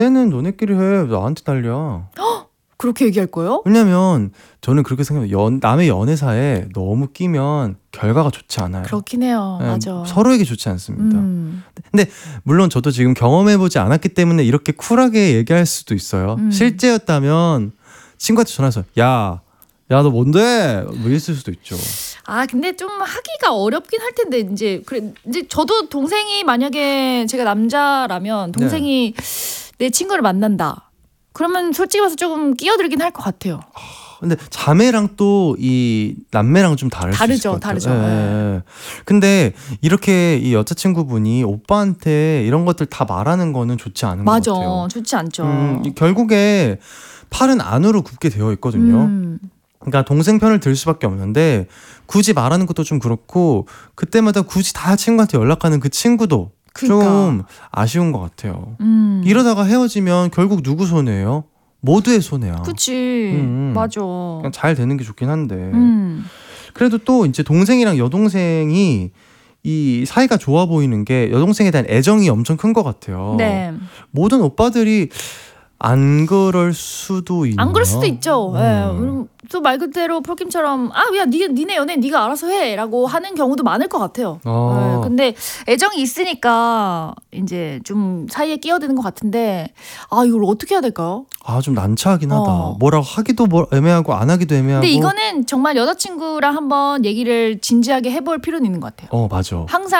얘는 너네끼리 해. 나한테 난리야. 그렇게 얘기할 거예요? 왜냐면 저는 그렇게 생각해요. 남의 연애사에 너무 끼면 결과가 좋지 않아요. 그렇긴 해요. 예, 맞아. 서로에게 좋지 않습니다. 근데 물론 저도 지금 경험해보지 않았기 때문에 이렇게 쿨하게 얘기할 수도 있어요. 실제였다면 친구한테 전화해서 야 너 뭔데? 뭐 이랬을 수도 있죠. 아 근데 좀 하기가 어렵긴 할 텐데 이제 저도 동생이 만약에 제가 남자라면 동생이 내 친구를 만난다. 그러면 솔직히 말해서 조금 끼어들긴 할 것 같아요. 근데 자매랑 또 이 남매랑 좀 다를 수 있을 것 같아요. 다르죠. 예. 근데 이렇게 이 여자친구분이 오빠한테 이런 것들 다 말하는 거는 좋지 않은 것 같아요. 맞아. 좋지 않죠. 결국에 팔은 안으로 굽게 되어 있거든요. 그러니까 동생 편을 들 수밖에 없는데 굳이 말하는 것도 좀 그렇고 그때마다 굳이 다 친구한테 연락하는 그 친구도 그러니까. 좀 아쉬운 것 같아요. 이러다가 헤어지면 결국 누구 손해예요? 모두의 손해야. 그치. 맞아. 그냥 잘 되는 게 좋긴 한데 그래도 또 이제 동생이랑 여동생이 이 사이가 좋아 보이는 게 여동생에 대한 애정이 엄청 큰 것 같아요. 네. 모든 오빠들이 안 그럴 수도 있나? 안 그럴 수도 있죠. 또 말 그대로 폴킴처럼 야 니네 연애 네가 알아서 해라고 하는 경우도 많을 것 같아요. 근데 애정이 있으니까 이제 좀 사이에 끼어드는 것 같은데 이걸 어떻게 해야 될까요? 좀 난처하긴 하다. 뭐라고 하기도 애매하고 안 하기도 애매하고. 근데 이거는 정말 여자친구랑 한번 얘기를 진지하게 해볼 필요는 있는 것 같아요. 맞아. 항상